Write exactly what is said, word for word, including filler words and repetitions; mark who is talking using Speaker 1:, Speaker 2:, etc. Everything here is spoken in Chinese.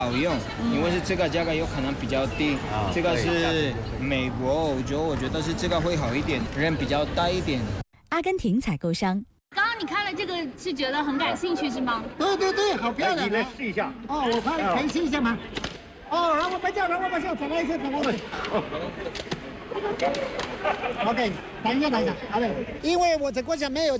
Speaker 1: 好用，因为是这个价格有可能比较低，这个是美国、欧洲，我觉得是这个会好一点，人比较大一点。
Speaker 2: 阿根廷采购商。
Speaker 3: 刚刚你看了这个是觉得很感兴趣是吗？
Speaker 4: 对对对，好漂亮！
Speaker 5: 你来试一下。
Speaker 4: 哦，我看可以试一下吗？哦，让我们叫，让我们叫，再来一次，再来一次。OK， 等一下，等一下，好嘞，因为我在国家没有。